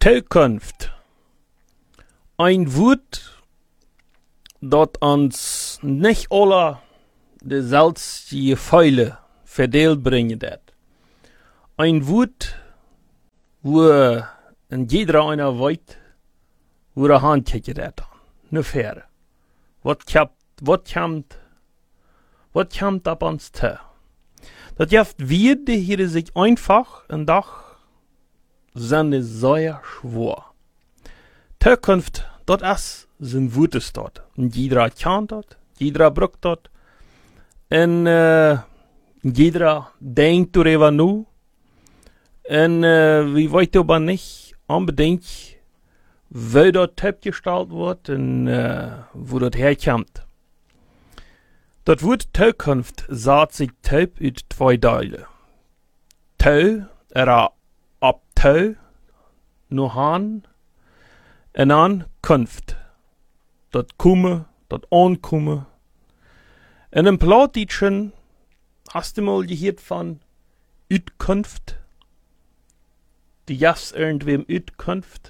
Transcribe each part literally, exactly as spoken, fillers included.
Toekunft. Ein Wort, dat ons nicht alle dezelfde Gefühle verdeelt brengen dat. Ein Wort, wo in jeder einer weet, wo er handje dat aan. Nu verre. Wat komt, wat komt, wat komt op ons toe? Dat jeft wir, die hier sich einfach een dag zijn sehr schwor. Toekunft, dat is zijn woord dort. En jeder kent dat, jeder brukt dat. En uh, jeder denkt erover nu. En uh, wie weet aber nicht unbedingt, wie dat uitgesteld wordt en uh, wo dat herkommt. Dat woord toekunft zet zich tuip uit twee delen. Toe, er op toe, nog aan, en dan kunft. Dat komen, dat aankomen. En een Plattdeutschen, hast du mal gehört von Uitkunft? Die jas irgendwem Uitkunft?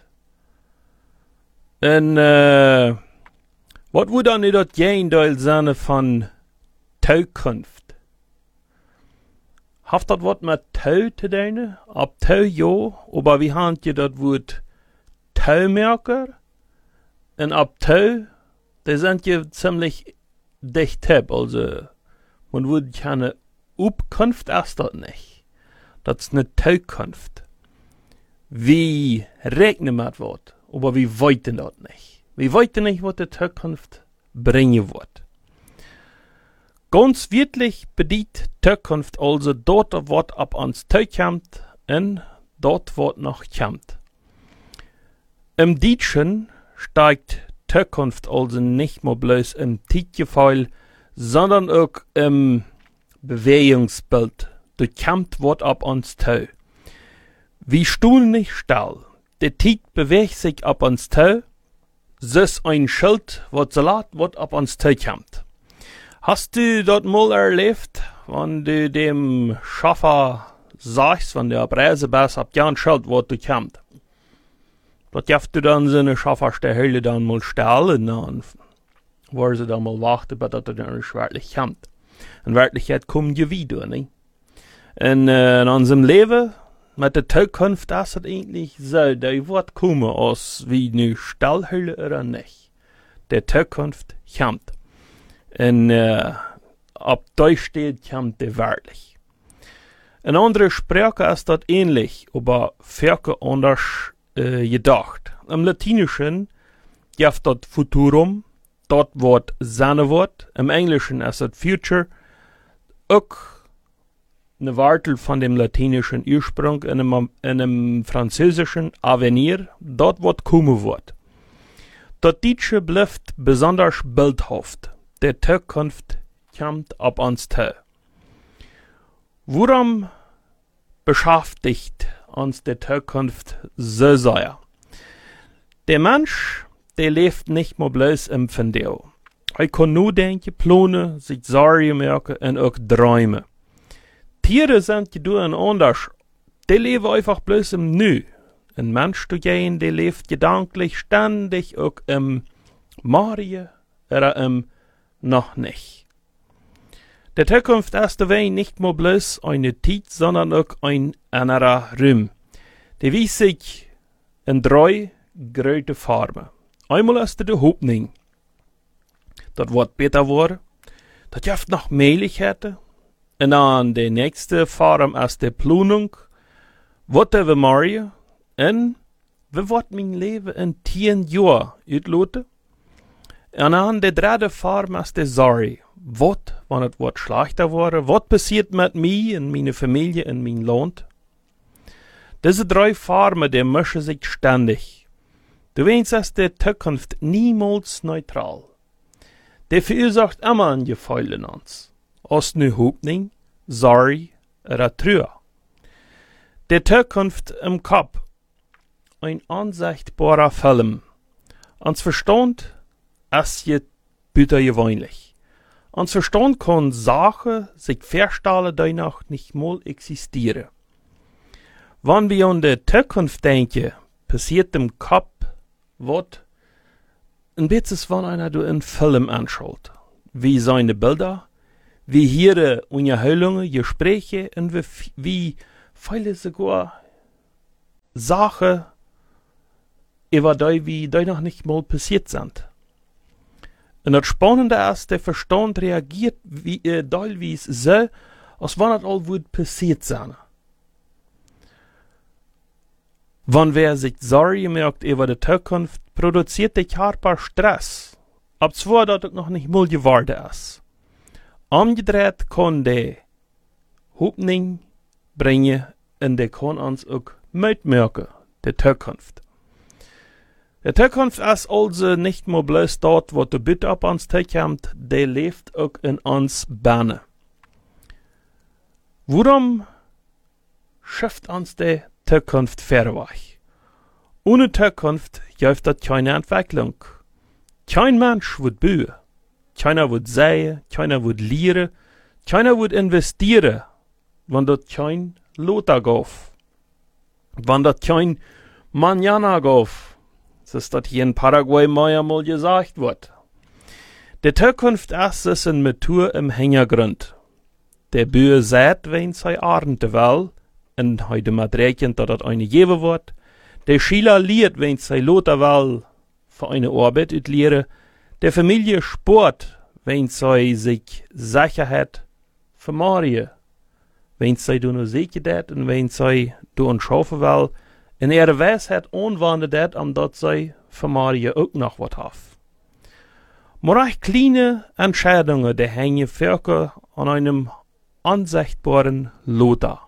En, uh, wat would dan nu dat Gegenteil zijn van Toekunft? Haft dat wat met Toe te doen? Op Toe ja, aber wie hand je dat woord Touwmerker? En op Toe, daar zijn je ziemlich dicht heb, also man würde keine Upkunft erst dat nicht. Dat is eine Toekunft. Wie rechnen met wat, aber wie weten dat nicht. Wir weten nicht, was die Toekunft bringen wird. Ganz wirklich bedient Toekunft also dort, wat ab uns toekommt en dort, wat noch kommt. Im Deutschen steigt Toekunft also nicht mehr bloß im Zeitgefühl, sondern auch im Bewegungsbild. Du kommt wat ab uns zu. Wie Stuhl nicht still. Der Zeit bewegt sich ab uns zu. So ist ein Schild, wat so laut wat ab uns zu kommt. Hast du das mal erlebt, wenn du dem Schaffer sagst, wenn du ab Reise bist, ab ja ein Schild, wat du kommt? Dat jeft du dan zijn schaffers de hele dan mal stellen, dan waar ze dan mal wachten, bis dat er dan werkelijk komt. In werkelijkheid kom je wieder, niet? En uh, in unserem Leben, met de Toekunft, is het eigenlijk zo, dat wordt komen als wie nu stilhouden oder nicht. De Toekunft komt. En uh, op die steht komt de werkelijk. In andere Sprache ist das ähnlich, aber völlig anders Uh, gedacht. Im Latinischen gibt das Futurum, dort Wort seine Wort. Im Englischen ist das Future auch eine Wartel von dem latinischen Ursprung. In dem, in dem Französischen Avenir, dort Wort kommen wird. Das Deutsche bleibt besonders bildhaft. Der Toekunft kommt ab uns zu. Worum beschäftigt uns der Toekunft so sehr? Der Mensch, der lebt nicht mehr bloß im Verdeal. Er kann nur denken, planen, sich Sorgen machen und auch träumen. Tiere sind gedurch anders. Die leben einfach bloß im Nu. Ein Mensch dagegen, der lebt gedanklich ständig auch im Morgen oder im Noch nicht. Der Toekunft ist dabei nicht mehr bloß eine Zeit, sondern auch ein anderer Raum. Der weist sich in drei große Formen. Einmal ist die Hoffnung. Das wird besser werden. Das gibt noch Möglichkeiten. Und dann die nächste Form ist die Planung. Was wir morgen? Und wie wird mein Leben in zehn Jahren auslaufen? Und dann die dritte Form ist die Sorge. Was, wenn es wird schlechter wurde? Was passiert mit mir und meiner Familie und mein Land? Diese drei Formen, die mischen sich ständig. Du weißt, dass die Toekunft niemals neutral. Die verursacht immer ein Gefühl in uns. Als nu Hoffnung, Sorge oder Trauer. Die Toekunft im Kopf. Ein unsichtbarer Film. Uns Verstand ist je bitter gewöhnlich. Uns Verstand kann Sachen sich vorstellen, die noch nicht mal existieren. Wenn wir an die Zukunft denken, passiert im Kopf, wat ein bisschen von einer du einen Film anschaut. Wie seine Bilder, wie ihre Unterhaltungen, Gespräche und wie, wie viele sogar Sachen über die, wie die noch nicht mal passiert sind. Und das Spannende ist, der Verstand reagiert wie, äh, teilweise so, als wenn das all wird passiert sein. Wenn wer sich Sorge merkt über die Zukunft, produziert der Körper Stress, obwohl das noch nicht mal geworden ist. Umgedreht kann der Hoffnung bringen und der kann uns auch mitmerken, die Zukunft. Die Zukunft ist also nicht nur bloß dort, wo der Bitte auf uns zukommt, der lebt auch in uns Beine. Warum schafft uns die Zukunft vorwärts? Ohne Zukunft gibt es keine Entwicklung. Kein Mensch wird bauen. Keiner wird säen, keiner wird lehren, keiner wird investieren, wenn dort kein Lothar gauf. Wenn dort kein Manana gauf. Das ist das hier in Paraguay mal gesagt wird. Die Zukunft ist es in Natur im Hintergrund. Der Böe sät, wenn sei Arnte will, und heute mit rechnet, dass das eine geben wird. Der Schüler lehrt, wenn sei Lothar will, für eine Arbeit utlehren. Der Familie Sport, wenn sie sich Sicherheit für Marie, wenn sie du nur sicher dat und wenn sie du und schaffen will, in ihre Weisheit anwenden dat, um dat sie für Marie auch noch was hat. Maar auch kleine Entscheidungen, die hängen Völker an einem unsichtbaren Lothar.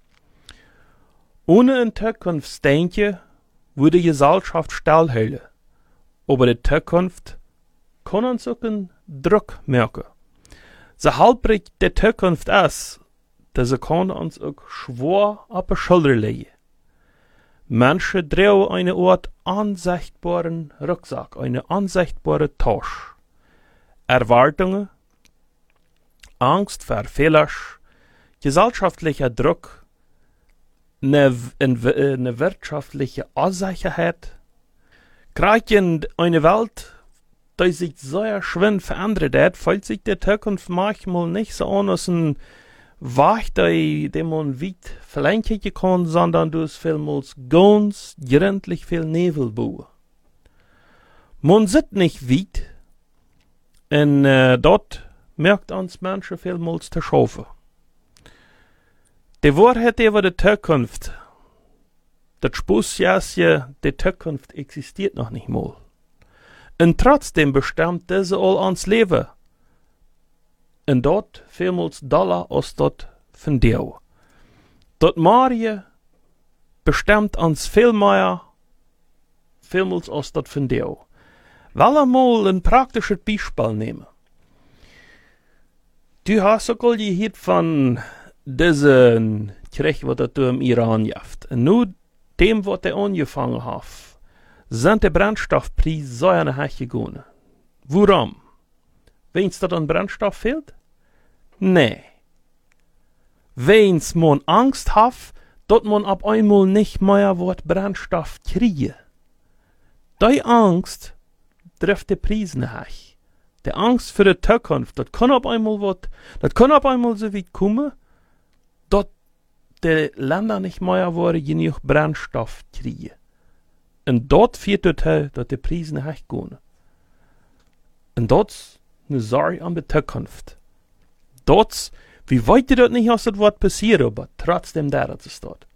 Ohne ein Zukunftsdenken würde die Gesellschaft stillhalten. Aber die Zukunft kann uns auch einen Druck merken. So halbrig die Zukunft ist, dass sie kann uns auch schwer auf die Schulter legen. Menschen tragen eine Art unsichtbaren Rucksack, eine unsichtbare Tasche. Erwartungen, Angst vor Fehlern, gesellschaftlicher Druck, eine, eine wirtschaftliche Unsicherheit, gerade in einer Welt, die sich sehr schwer verändert hat, fühlt sich die Zukunft manchmal nicht so an als ein Weg, den man weit verlängern kann, sondern durch vielmals ganz gründlich viel Nebel bauen. Man sieht nicht weit, und äh, dort merkt uns Menschen vielmals zu schaffen. Die Wahrheit über die Zukunft, das Spaß ist ja, die Zukunft existiert noch nicht mal. Und trotzdem bestimmt diese all ans Leben. Und dort vielmals Dollar aus dort von dir. Dort Marie bestimmt uns viel mehr, vielmals aus dort von dir. Weil einmal ein praktisches Beispiel nehmen. Du hast auch all gehört von diesem Krieg, was du im Iran gibt. Und nur dem, was er angefangen hat, sind die Brennstoffpreise so eine Höhe gegangen. Warum? Wenn's dort an Brennstoff fehlt? Nee. Wenn's man Angst hat, dass man ab einmal nicht mehr wird Brennstoff kriegen. Die Angst trifft die Preise nicht. Die Angst für die Zukunft, das kann ab einmal wat, das kann ab einmal so weit kommen, dass die Länder nicht mehr wollen, genug Brennstoff kriegen. Und dort führt dazu, dass die Preise nicht gehen. Und dort eine Sorge an die Zukunft. Dort, wie weit das nicht aus das Wort passiert, aber trotzdem da ist es dort.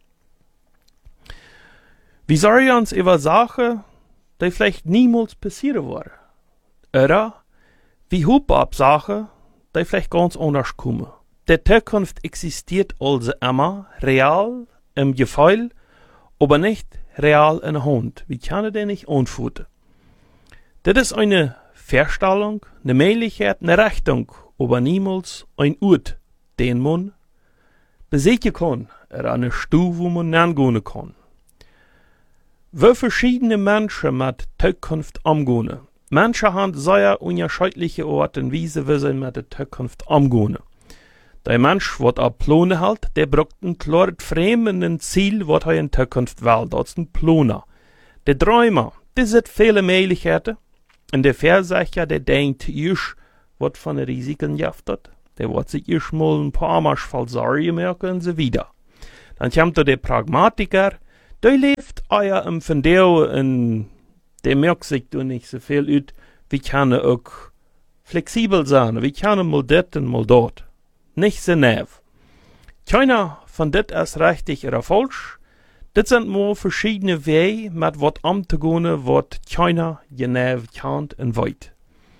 Wie sorgen wir uns über Sachen, die vielleicht niemals passieren werden? Oder wie hoffen ab Sachen, die vielleicht ganz anders kommen? Die Zukunft existiert also immer real im Gefühl, aber nicht real in der Hand. Wir können den nicht anfühlen. Das ist eine Vorstellung, eine Möglichkeit, eine Rechnung, aber niemals ein Ort, den man besiegen kann, oder eine Stuhl, wo man hingehen kann. Wie verschiedene Menschen mit Zukunft umgehen. Menschen haben sehr unterschiedliche Orte und Weise, wie sie mit der Zukunft umgehen. Der Mensch, der auch Pläne hat, der braucht ein klares Frame und ein Ziel, was er in Zukunft will. Das ist ein Planer. Der Träumer, der sieht viele Möglichkeiten. Und der Versager, der denkt, ich, was von den Risiken jaftet. Der wird sich erst mal ein paar Mal Sorgen merken und so wieder. Dann kommt da der Pragmatiker, der lebt euer im Verdeau und der merkt sich da nicht so viel ut. Wie kann er auch flexibel sein, wie kann er mal das und mal dort. Nicht so nerv. Keiner von das ist richtig oder falsch. Das sind nur verschiedene Wege, mit was umzugehen, was keiner genau kennt und weiß.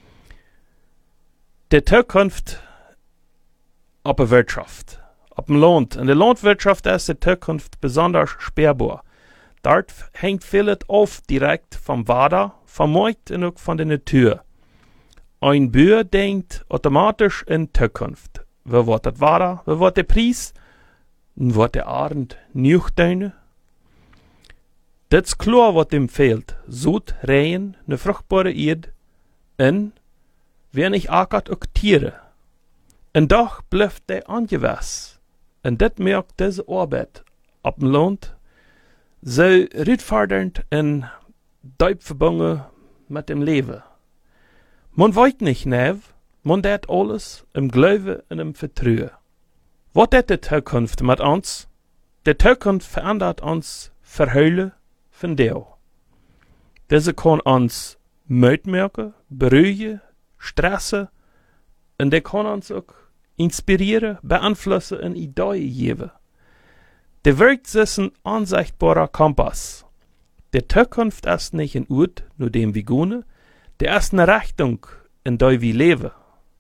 Die Zukunft auf der Wirtschaft, auf dem Land. In der Landwirtschaft ist die Zukunft besonders spürbar. Dort hängt vieles auf direkt vom Wetter, vom Markt und auch von der Natur. Ein Bauer denkt automatisch in Zukunft. Wie wird das Wetter, wie wird der Preis, und wird der Abend nüchtern? Das ist klar, was ihm fehlt. Sod, Regen, eine fruchtbare Erde und, wenn ich ackert, auch Tiere. Und doch bleibt der angewiesen. Und das merkt diese Arbeit auf dem Land so rechtfertigend und deep verbunden mit dem Leben. Man weiß nicht, nev, man tut alles im Glauben und im Vertrauen. Was ist die Zukunft mit uns? Die Zukunft verändert uns Verheulen von Deo. Diese kann uns Müd merken, beruhigen, stressen und die kann uns auch inspirieren, beeinflussen und Ideen geben. Die Welt ist ein unsichtbarer Kompass. Die Zukunft ist nicht ein Ort, nur dem wir gehen, die ist eine Richtung, in der wir leben.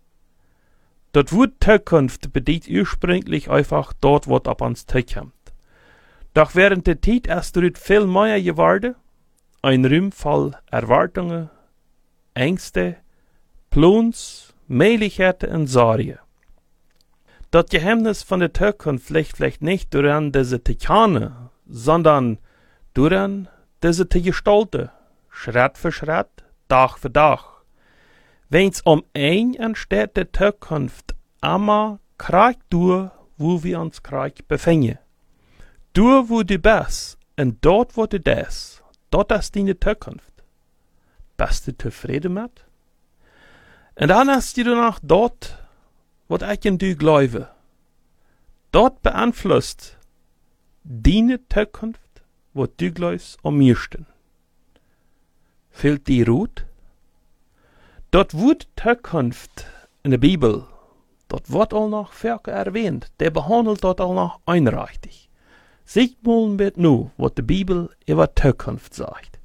Das Wort Zukunft bedeutet ursprünglich einfach dort, was auf uns zukommt. Doch während der Zeit ist dort viel mehr geworden, ein Raum voll Erwartungen, Ängste, Plans, Möglichkeiten und Sorgen. Das Geheimnis von der Zukunft liegt vielleicht nicht daran, diese zu kennen, sondern daran, diese zu gestalten, Schritt für Schritt, Tag für Tag. Wenn's um ein entsteht der Zukunft immer Krieg durch, wo wir uns Krieg befinden. Du, wo du bist, und dort, wo du bist, dort ist deine Zukunft. Bist du zufrieden mit? Und dann hast du danach dort, was ich in du glaube. Dort beeinflusst deine Zukunft, was du glaubst, am meisten. Fehlt die Ruhe? Dort wird Zukunft in der Bibel, dort wird auch noch Völker erwähnt, der behandelt dort auch noch einrichtig. Seht mal mit nu, was die Bibel über Zukunft sagt.